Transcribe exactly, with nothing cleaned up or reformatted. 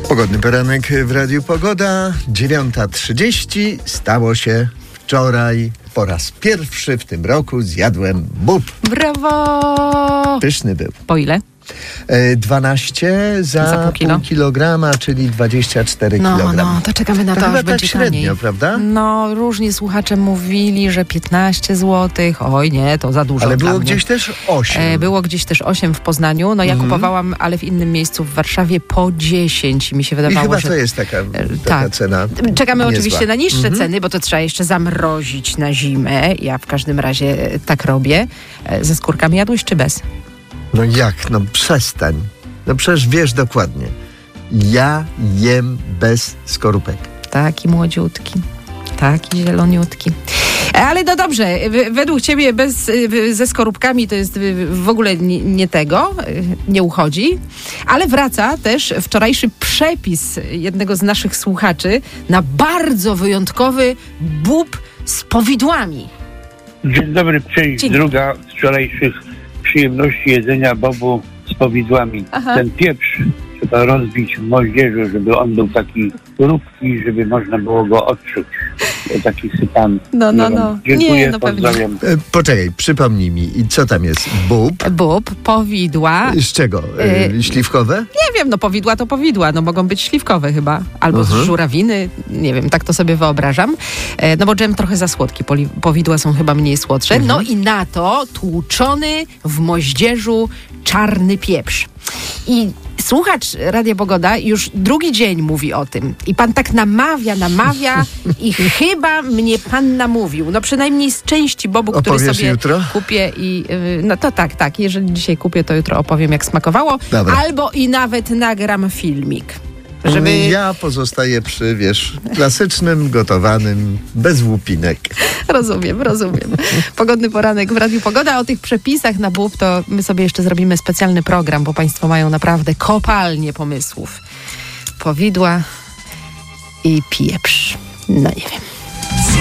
Pogodny poranek w Radiu Pogoda. dziewiąta trzydzieści. Stało się wczoraj. Po raz pierwszy w tym roku zjadłem bób. Brawo! Pyszny był. Po ile? E, dwanaście za, Za pół kilo? pół kilograma, czyli dwadzieścia cztery No, kilogramy. no, to czekamy na To to, chyba aż tak będzie średnio, taniej. prawda? No, różni słuchacze mówili, że piętnaście złotych. Oj nie, to za dużo Ale dla było mnie. gdzieś też osiem. E, było gdzieś też osiem w Poznaniu. No ja Mhm. kupowałam, ale w innym miejscu w Warszawie po dziesięć i mi się I wydawało, chyba że... to jest taka, taka tak. cena. Czekamy niezła. oczywiście na niższe Mhm. ceny, bo to trzeba jeszcze zamrozić na zimę. Ja w każdym razie e, tak robię. E, Ze skórkami jadłeś czy bez? No jak? No przestań. No przecież wiesz dokładnie. Ja jem bez skorupek. Taki młodziutki. Taki zieloniutki. Ale no dobrze, w- według ciebie bez, y, ze skorupkami to jest y, w ogóle nie, nie tego, y, nie uchodzi. Ale wraca też wczorajszy przepis jednego z naszych słuchaczy na bardzo wyjątkowy bób z powidłami. Dzień dobry, część Dzień. druga z wczorajszych przyjemności jedzenia bobu z powidłami. Aha. Ten pieprz trzeba rozbić w moździerzu, żeby on był taki chrupki, żeby można było go odczuć. To taki sypany. No, no, Nie wiem. no. Dziękuję, Nie, no pewnie. pozdrawiam. E, poczekaj, przypomnij mi. I co tam jest? Bób? Bób, powidła. Z czego? E, Y- śliwkowe? Nie wiem, no powidła to powidła, no mogą być śliwkowe chyba, albo Mhm. z żurawiny, nie wiem, tak to sobie wyobrażam. E, no bo dżem trochę za słodki, poli- powidła są chyba mniej słodsze. Mhm. No i na to tłuczony w moździerzu czarny pieprz. I słuchacz Radia Pogoda już drugi dzień mówi o tym. I pan tak namawia, namawia i chyba mnie pan namówił. No przynajmniej z części bobu, który Opowiesz sobie jutro? kupię i yy, no to tak, tak. Jeżeli dzisiaj kupię, to jutro opowiem, jak smakowało. Dobra. Albo i nawet nagram filmik. Żeby... Ja pozostaję przy, wiesz, klasycznym, gotowanym, bez łupinek. Rozumiem, rozumiem. Pogodny poranek w Radiu Pogoda. O tych przepisach na bób to my sobie jeszcze zrobimy specjalny program, bo państwo mają naprawdę kopalnie pomysłów. Powidła i pieprz. No nie wiem.